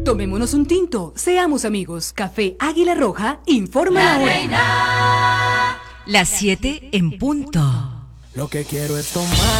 Tomémonos un tinto, seamos amigos. Café Águila Roja, informa la hora. Las 7 en punto. Lo que quiero es tomar.